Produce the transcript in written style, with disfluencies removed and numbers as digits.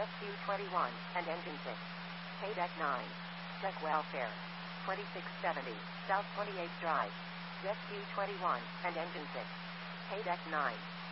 Rescue 21, and Engine 6. Pay Deck 9. Check welfare. 2670, South 28th Drive. Rescue 21, and Engine 6. Pay Deck 9.